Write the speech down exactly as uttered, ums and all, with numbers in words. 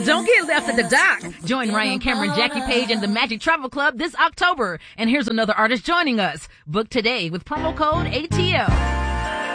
Don't get left at the dock. Join Ryan Cameron, Jackie Page, and the Magic Travel Club this October. And here's another artist joining us. Book today with promo code A T L.